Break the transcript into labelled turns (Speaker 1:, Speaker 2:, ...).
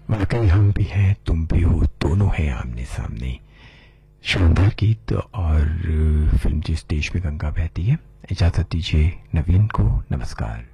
Speaker 1: वाकई हम भी हैं, तुम भी हो, दोनों हैं आमने सामने। शानदार गीत और फिल्म जिस देश में गंगा बहती है। इजाजत दीजिए नवीन को, नमस्कार।